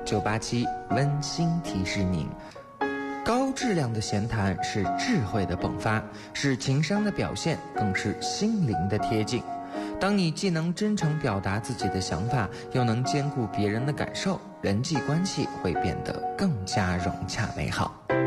987温馨提示您，高质量的闲谈是智慧的迸发，是情商的表现，更是心灵的贴近。当你既能真诚表达自己的想法，又能兼顾别人的感受，人际关系会变得更加融洽美好。